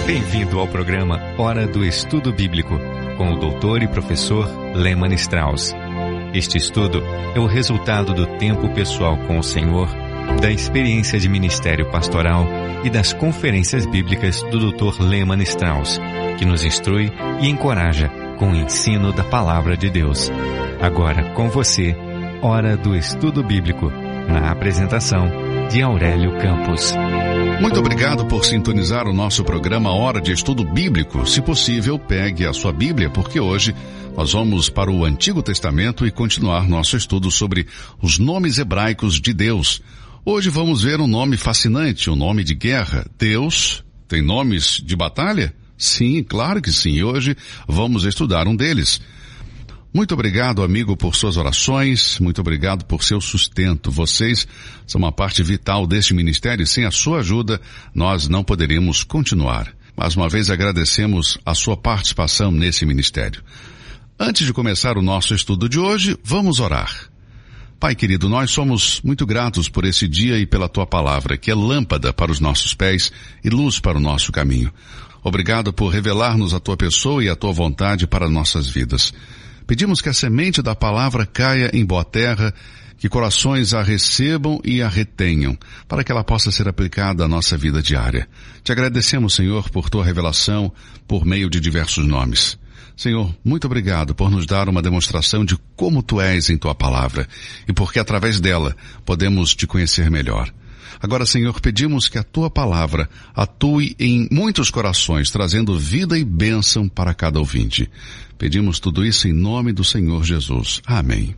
Bem-vindo ao programa Hora do Estudo Bíblico, com o doutor e professor Lehmann Strauss. Este estudo é o resultado do tempo pessoal com o Senhor, da experiência de ministério pastoral e das conferências bíblicas do Dr. Lehmann Strauss, que nos instrui e encoraja com o ensino da Palavra de Deus. Agora com você, Hora do Estudo Bíblico, na apresentação de Aurélio Campos. Muito obrigado por sintonizar o nosso programa Hora de Estudo Bíblico. Se possível, pegue a sua Bíblia, porque hoje nós vamos para o Antigo Testamento e continuar nosso estudo sobre os nomes hebraicos de Deus. Hoje vamos ver um nome fascinante, um nome de guerra. Deus tem nomes de batalha? Sim, claro que sim. E hoje vamos estudar um deles. Muito obrigado, amigo, por suas orações. Muito obrigado por seu sustento. Vocês são uma parte vital deste ministério e sem a sua ajuda nós não poderíamos continuar. Mais uma vez agradecemos a sua participação nesse ministério. Antes de começar o nosso estudo de hoje, vamos orar. Pai querido, nós somos muito gratos por esse dia e pela Tua palavra, que é lâmpada para os nossos pés e luz para o nosso caminho. Obrigado por revelar-nos a Tua pessoa e a Tua vontade para nossas vidas. Pedimos que a semente da palavra caia em boa terra, que corações a recebam e a retenham, para que ela possa ser aplicada à nossa vida diária. Te agradecemos, Senhor, por Tua revelação, por meio de diversos nomes. Senhor, muito obrigado por nos dar uma demonstração de como Tu és em Tua palavra, e porque através dela podemos Te conhecer melhor. Agora, Senhor, pedimos que a Tua palavra atue em muitos corações, trazendo vida e bênção para cada ouvinte. Pedimos tudo isso em nome do Senhor Jesus. Amém.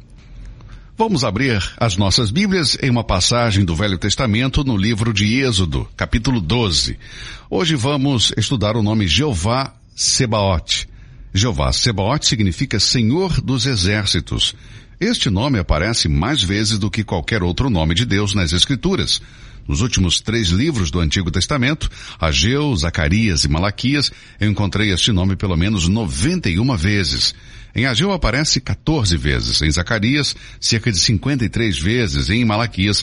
Vamos abrir as nossas Bíblias em uma passagem do Velho Testamento no livro de Êxodo, capítulo 12. Hoje vamos estudar o nome Jeová Sebaote. Jeová Sebaote significa Senhor dos Exércitos. Este nome aparece mais vezes do que qualquer outro nome de Deus nas Escrituras. Nos últimos 3 livros do Antigo Testamento, Ageu, Zacarias e Malaquias, eu encontrei este nome pelo menos 91 vezes. Em Ageu aparece 14 vezes, em Zacarias, cerca de 53 vezes, e em Malaquias,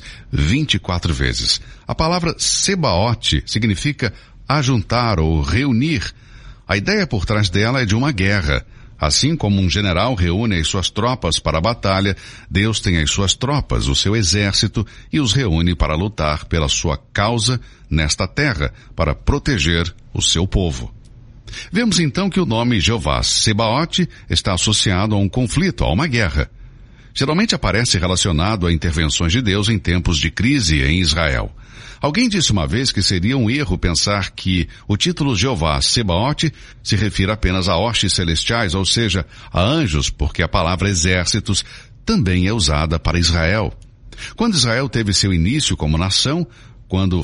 24 vezes. A palavra Sebaote significa ajuntar ou reunir. A ideia por trás dela é de uma guerra. Assim como um general reúne as suas tropas para a batalha, Deus tem as suas tropas, o seu exército, e os reúne para lutar pela sua causa nesta terra, para proteger o seu povo. Vemos então que o nome Jeová Sebaote está associado a um conflito, a uma guerra. Geralmente aparece relacionado a intervenções de Deus em tempos de crise em Israel. Alguém disse uma vez que seria um erro pensar que o título Jeová Sebaote se refira apenas a hostes celestiais, ou seja, a anjos, porque a palavra exércitos também é usada para Israel. Quando Israel teve seu início como nação, quando